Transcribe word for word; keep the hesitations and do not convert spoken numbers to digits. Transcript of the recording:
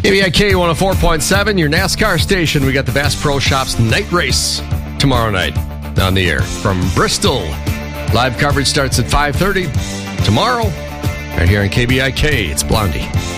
K B I K one oh four point seven, your NASCAR station. We got the Bass Pro Shops night race tomorrow night on the air from Bristol. Live coverage starts at five thirty tomorrow right here on K B I K. It's Blondie.